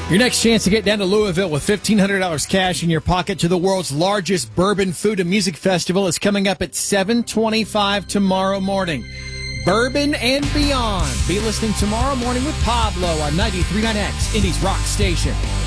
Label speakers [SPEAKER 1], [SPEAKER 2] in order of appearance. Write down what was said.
[SPEAKER 1] Your next chance to get down to Louisville with $1,500 cash in your pocket to the world's largest bourbon food and music festival is coming up at 7:25 tomorrow morning. Bourbon and Beyond. Be listening tomorrow morning with Pablo on 93.9X, Indy's Rock Station.